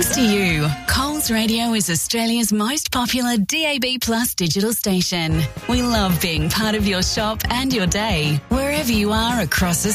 Thanks to you, Coles Radio is Australia's most popular DAB Plus digital station. We love being part of your shop and your day, wherever you are across Australia.